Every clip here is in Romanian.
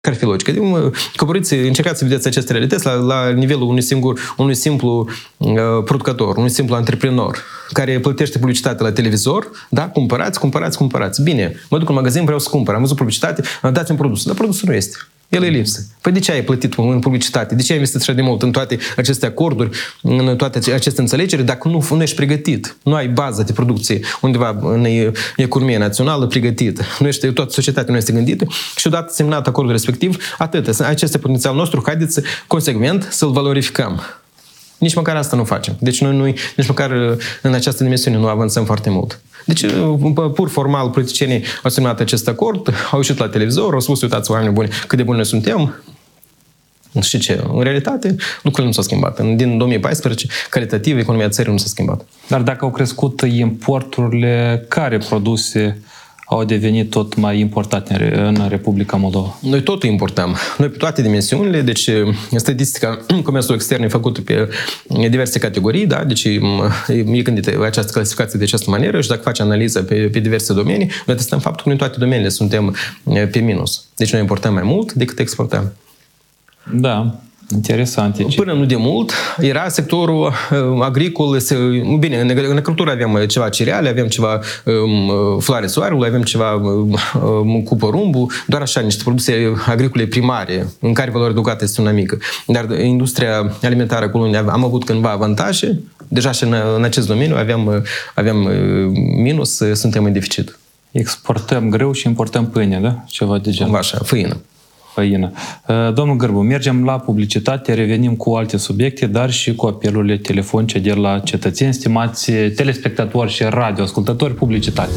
Care ar fi logica? Coborâți, încercați să vedeți aceste realități la nivelul unui simplu producător, unui simplu antreprenor care plătește publicitate la televizor, da? Cumpărați. Bine, mă duc în magazin, vreau să cumpăr, am văzut publicitate, dați-mi produsul, dar produsul nu este. El e lipsă. Păi de ce ai plătit în publicitate? De ce ai investit așa de mult în toate aceste acorduri, în toate aceste înțelegeri, dacă nu ești pregătit? Nu ai baza de producție undeva în economia națională pregătită. Toată societatea nu este gândită și odată semnat acordul respectiv, atât. Acesta e potențialul nostru, haideți consecvent să-l valorificăm. Nici măcar asta nu facem. Deci noi nici măcar în această dimensiune nu avansăm foarte mult. Deci, pur formal, politicienii au semnat acest acord, au ieșit la televizor, au spus, uitați, oameni buni, cât de buni noi suntem. Și ce? În realitate, lucrurile nu s-au schimbat. Din 2014, calitativ, economia țării nu s-a schimbat. Dar dacă au crescut importurile, care produse au devenit tot mai importate în Republica Moldova? Noi tot importăm. Noi pe toate dimensiunile, deci statistica comerțului extern e făcută pe diverse categorii, da? Deci e gândită această clasificație de această manieră și dacă faci analiză pe diverse domenii, noi testăm faptul că în toate domeniile suntem pe minus. Deci noi importăm mai mult decât exportăm. Da. Interesant. Până nu de mult era sectorul agricol. Bine, în agricultură aveam ceva cereale, aveam ceva floare soarelui, aveam ceva cu porumbul, doar așa niște produse agricole primare, în care valoarea adăugată este una mică. Dar industria alimentară acolo am avut cândva avantaje, deja și în acest domeniu aveam minus, suntem în deficit. Exportăm grâu și importăm pâine, da? Ceva de genul. Așa, făină. Domnul Gârbu, mergem la publicitate, revenim cu alte subiecte, dar și cu apelurile telefonice de la cetățeni, stimați telespectatori și radioascultători, publicitate.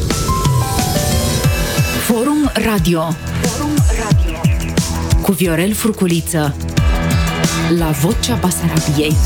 Forum Radio cu Viorel Furculiță la Vocea Basarabiei.